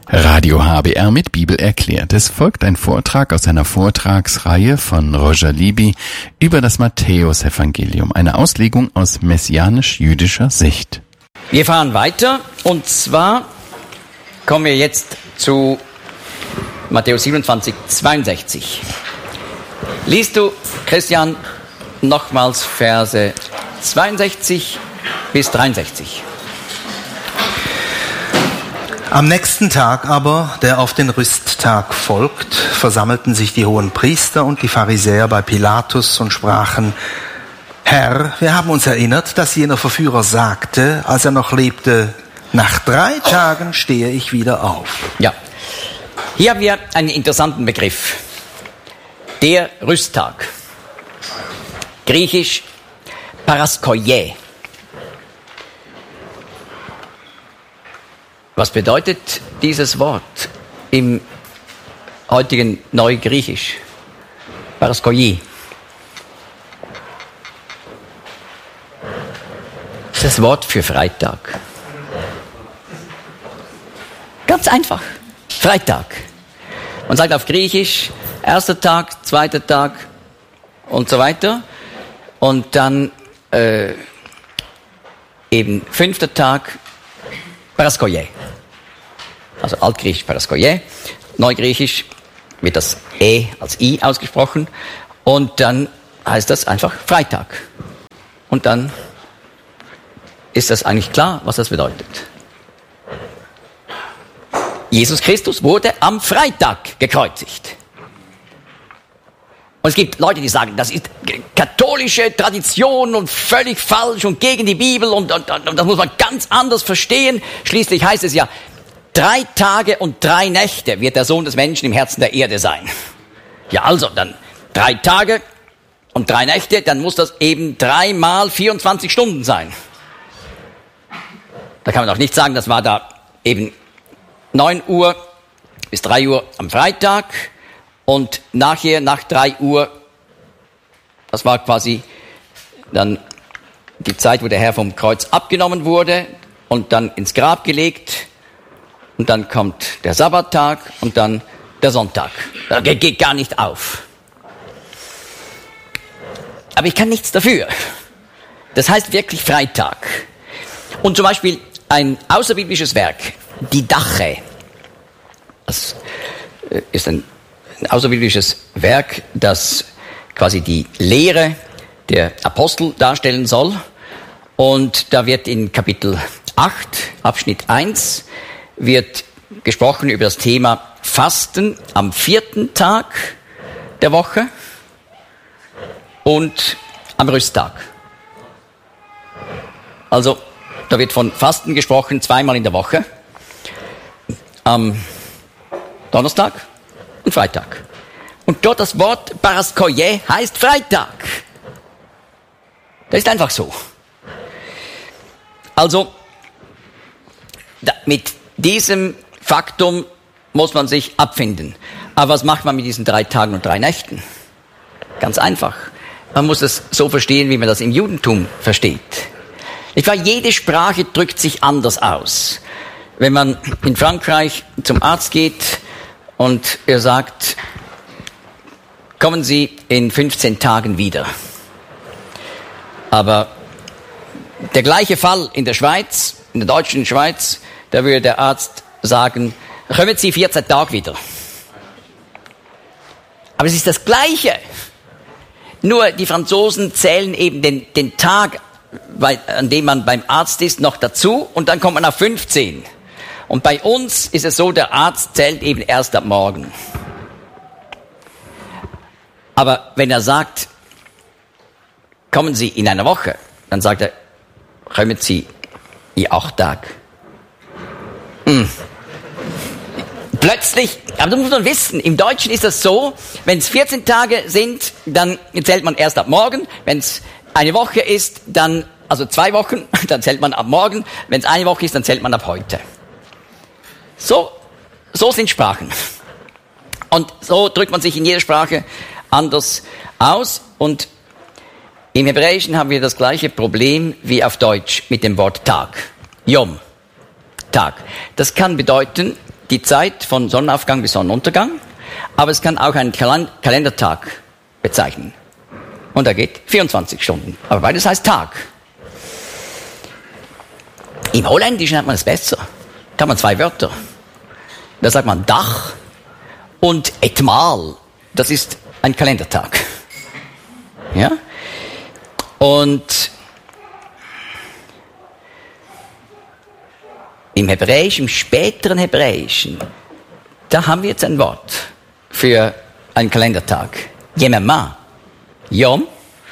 Radio HBR mit Bibel erklärt. Es folgt ein Vortrag aus einer Vortragsreihe von Roger Libby über das Matthäusevangelium, eine Auslegung aus messianisch-jüdischer Sicht. Wir fahren weiter und zwar kommen wir jetzt zu Matthäus 27, 62. Liest du, Christian, nochmals Verse 62 bis 63. Am nächsten Tag aber, der auf den Rüsttag folgt, versammelten sich die hohen Priester und die Pharisäer bei Pilatus und sprachen: Herr, wir haben uns erinnert, dass jener Verführer sagte, als er noch lebte, nach 3 Tagen stehe ich wieder auf. Ja, hier haben wir einen interessanten Begriff. Der Rüsttag. Griechisch Paraskoie. Was bedeutet dieses Wort im heutigen Neugriechisch? Paraskoie. Das ist das Wort für Freitag. Ganz einfach. Freitag. Man sagt auf Griechisch, erster Tag, zweiter Tag und so weiter. Und dann eben 5. Tag, Paraskoie. Also altgriechisch Paraskoie, neugriechisch wird das E als I ausgesprochen und dann heißt das einfach Freitag. Und dann ist das eigentlich klar, was das bedeutet. Jesus Christus wurde am Freitag gekreuzigt. Und es gibt Leute, die sagen, das ist katholische Tradition und völlig falsch und gegen die Bibel und das muss man ganz anders verstehen. Schließlich heißt es ja, 3 Tage und 3 Nächte wird der Sohn des Menschen im Herzen der Erde sein. Ja, also dann 3 Tage und 3 Nächte, dann muss das eben 3 mal 24 Stunden sein. Da kann man doch nicht sagen, das war da eben 9 Uhr bis 3 Uhr am Freitag und nachher nach 3 Uhr, das war quasi dann die Zeit, wo der Herr vom Kreuz abgenommen wurde und dann ins Grab gelegt. Und dann kommt der Sabbattag und dann der Sonntag. Das geht gar nicht auf. Aber ich kann nichts dafür. Das heißt wirklich Freitag. Und zum Beispiel ein außerbiblisches Werk, die Dache. Das ist ein außerbiblisches Werk, das quasi die Lehre der Apostel darstellen soll. Und da wird in Kapitel 8, Abschnitt 1, wird gesprochen über das Thema Fasten am 4. Tag der Woche und am Rüsttag. Also, da wird von Fasten gesprochen, 2-mal in der Woche. Am Donnerstag und Freitag. Und dort das Wort Paraskoie heißt Freitag. Das ist einfach so. Also, mit diesem Faktum muss man sich abfinden. Aber was macht man mit diesen 3 Tagen und 3 Nächten? Ganz einfach. Man muss es so verstehen, wie man das im Judentum versteht. Jede Sprache drückt sich anders aus. Wenn man in Frankreich zum Arzt geht und er sagt, kommen Sie in 15 Tagen wieder. Aber der gleiche Fall in der Schweiz, in der deutschen Schweiz, da würde der Arzt sagen, kommen Sie 14 Tage wieder. Aber es ist das Gleiche. Nur die Franzosen zählen eben den Tag, an dem man beim Arzt ist, noch dazu und dann kommt man auf 15. Und bei uns ist es so, der Arzt zählt eben erst ab morgen. Aber wenn er sagt, kommen Sie in einer Woche, dann sagt er, kommen Sie in 8 Tage. Plötzlich, aber das muss man wissen, im Deutschen ist das so, wenn es 14 Tage sind, dann zählt man erst ab morgen. Wenn es eine Woche ist, dann, also 2 Wochen, dann zählt man ab morgen. Wenn es eine Woche ist, dann zählt man ab heute. So sind Sprachen. Und so drückt man sich in jeder Sprache anders aus. Und im Hebräischen haben wir das gleiche Problem wie auf Deutsch mit dem Wort Tag. Yom. Tag. Das kann bedeuten die Zeit von Sonnenaufgang bis Sonnenuntergang, aber es kann auch einen Kalendertag bezeichnen. Und er geht 24 Stunden. Aber beides heißt Tag. Im Holländischen hat man es besser. Da hat man 2 Wörter. Da sagt man Dach und Etmaal. Das ist ein Kalendertag. Ja? Und im Hebräischen, im späteren Hebräischen, da haben wir jetzt ein Wort für einen Kalendertag. Yemama. Yom,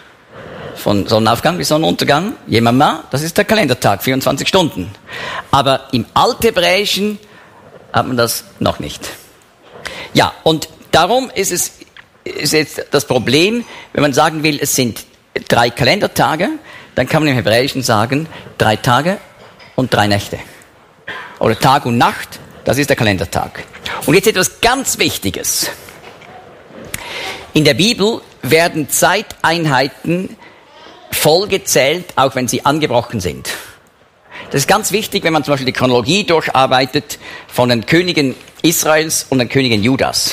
von Sonnenaufgang bis Sonnenuntergang. Yemama, das ist der Kalendertag, 24 Stunden. Aber im Althebräischen hat man das noch nicht. Ja, und darum ist jetzt das Problem, wenn man sagen will, es sind 3 Kalendertage, dann kann man im Hebräischen sagen, 3 Tage und 3 Nächte. Oder Tag und Nacht, das ist der Kalendertag. Und jetzt etwas ganz Wichtiges. In der Bibel werden Zeiteinheiten vollgezählt, auch wenn sie angebrochen sind. Das ist ganz wichtig, wenn man zum Beispiel die Chronologie durcharbeitet von den Königen Israels und den Königen Judas.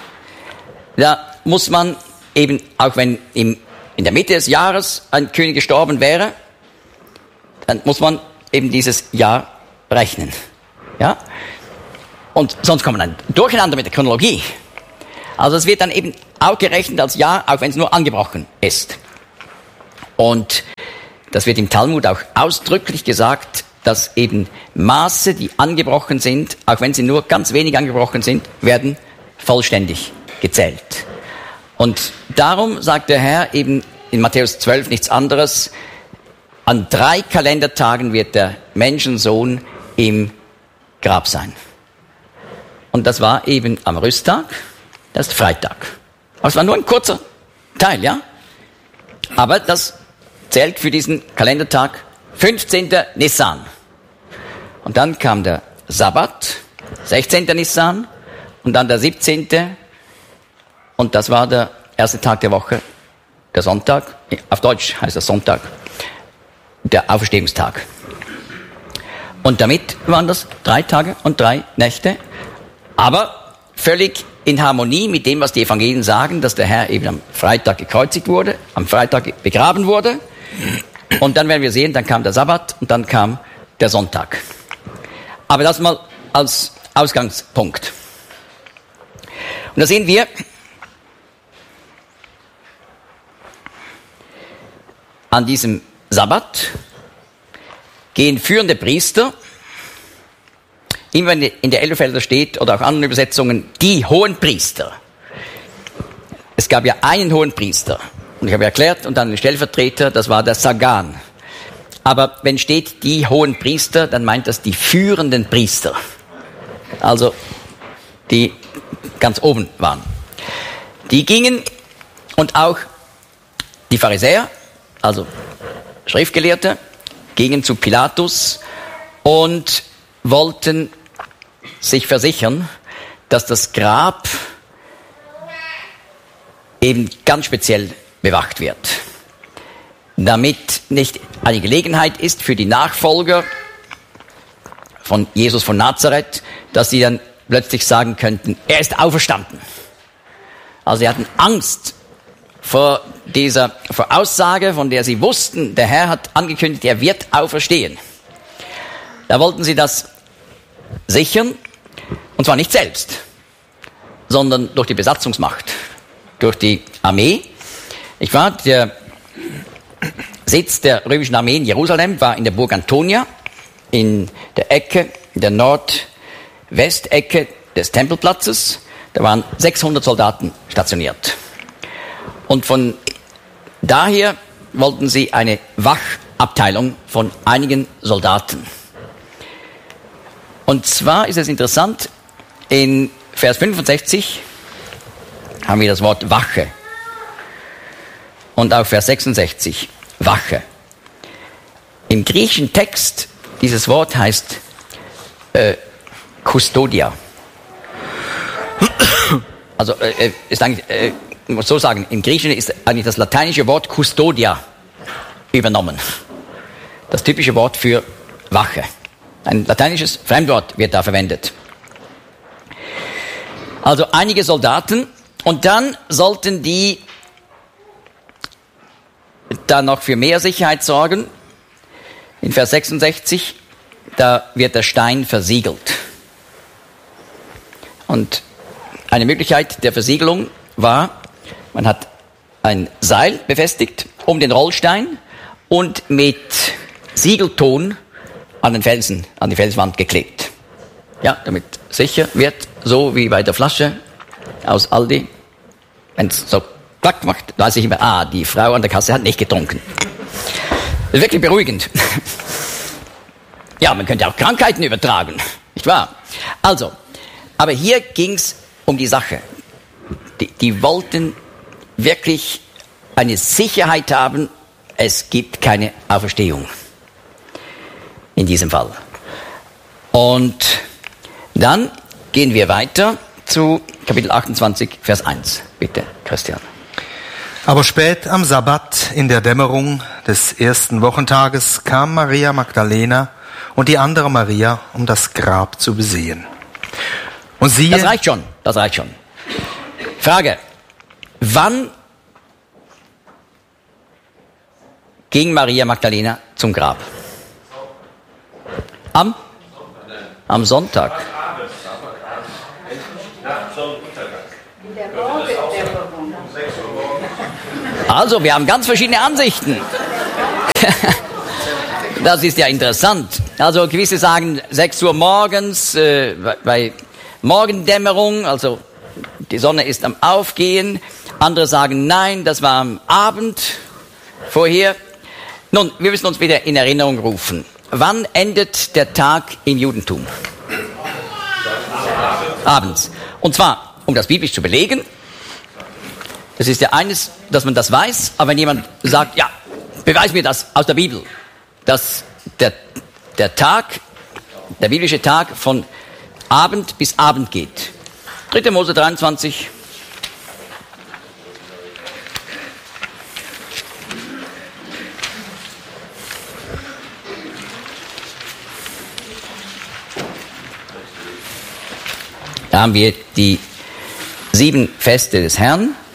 Da muss man eben, auch wenn in der Mitte des Jahres ein König gestorben wäre, dann muss man eben dieses Jahr rechnen. Ja? Und sonst kommt man ein Durcheinander mit der Chronologie. Also es wird dann eben auch gerechnet als Jahr, auch wenn es nur angebrochen ist. Und das wird im Talmud auch ausdrücklich gesagt, dass eben Maße, die angebrochen sind, auch wenn sie nur ganz wenig angebrochen sind, werden vollständig gezählt. Und darum sagt der Herr eben in Matthäus 12 nichts anderes: An 3 Kalendertagen wird der Menschensohn im Grab sein. Und das war eben am Rüsttag, das ist Freitag. Aber es war nur ein kurzer Teil, ja? Aber das zählt für diesen Kalendertag 15. Nissan. Und dann kam der Sabbat, 16. Nissan, und dann der 17. Und das war der erste Tag der Woche, der Sonntag. Auf Deutsch heißt das Sonntag, der Auferstehungstag. Und damit waren das 3 Tage und 3 Nächte, aber völlig in Harmonie mit dem, was die Evangelien sagen, dass der Herr eben am Freitag gekreuzigt wurde, am Freitag begraben wurde. Und dann werden wir sehen, dann kam der Sabbat und dann kam der Sonntag. Aber das mal als Ausgangspunkt. Und da sehen wir, an diesem Sabbat gehen führende Priester, immer wenn in der Elberfelder steht oder auch anderen Übersetzungen, die Hohenpriester. Es gab ja einen Hohenpriester. Und ich habe erklärt, und dann den Stellvertreter, das war der Sagan. Aber wenn steht die Hohenpriester, dann meint das die führenden Priester. Also die ganz oben waren. Die gingen, und auch die Pharisäer, also Schriftgelehrte, gingen zu Pilatus und wollten sich versichern, dass das Grab eben ganz speziell bewacht wird, damit nicht eine Gelegenheit ist für die Nachfolger von Jesus von Nazareth, dass sie dann plötzlich sagen könnten, er ist auferstanden. Also sie hatten Angst vor dieser Voraussage, von der sie wussten, der Herr hat angekündigt, er wird auferstehen. Da wollten sie das sichern, und zwar nicht selbst, sondern durch die Besatzungsmacht, durch die Armee. Ich war, der Sitz der römischen Armee in Jerusalem war in der Burg Antonia, in der Ecke, in der Nordwestecke des Tempelplatzes. Da waren 600 Soldaten stationiert. Und von daher wollten sie eine Wachabteilung von einigen Soldaten. Und zwar ist es interessant, in Vers 65 haben wir das Wort Wache. Und auch Vers 66, Wache. Im griechischen Text, dieses Wort heißt Custodia. Also ist eigentlich, ich muss so sagen, im Griechischen ist eigentlich das lateinische Wort Custodia übernommen. Das typische Wort für Wache. Ein lateinisches Fremdwort wird da verwendet. Also einige Soldaten und dann sollten die dann noch für mehr Sicherheit sorgen. In Vers 66, da wird der Stein versiegelt. Und eine Möglichkeit der Versiegelung war, man hat ein Seil befestigt um den Rollstein und mit Siegelton an den Felsen, an die Felswand geklebt. Ja, damit sicher wird, so wie bei der Flasche aus Aldi, wenn es so klack macht, weiß ich immer, die Frau an der Kasse hat nicht getrunken. Das ist wirklich beruhigend. Ja, man könnte auch Krankheiten übertragen, nicht wahr? Also, aber hier ging's um die Sache. Die wollten wirklich eine Sicherheit haben, es gibt keine Auferstehung. In diesem Fall. Und dann gehen wir weiter zu Kapitel 28, Vers 1. Bitte, Christian. Aber spät am Sabbat in der Dämmerung des ersten Wochentages kam Maria Magdalena und die andere Maria, um das Grab zu besehen. Und siehe... Das reicht schon. Frage. Wann ging Maria Magdalena zum Grab? Am Sonntag. Also, wir haben ganz verschiedene Ansichten. Das ist ja interessant. Also, gewisse sagen 6 Uhr morgens, bei Morgendämmerung, also die Sonne ist am Aufgehen. Andere sagen, nein, das war am Abend vorher. Nun, wir müssen uns wieder in Erinnerung rufen. Wann endet der Tag im Judentum? Abends. Und zwar, um das biblisch zu belegen, das ist ja eines, dass man das weiß, aber wenn jemand sagt, ja, beweis mir das aus der Bibel, dass der Tag, der biblische Tag von Abend bis Abend geht. 3. Mose 23. Da haben wir die 7 Feste des Herrn.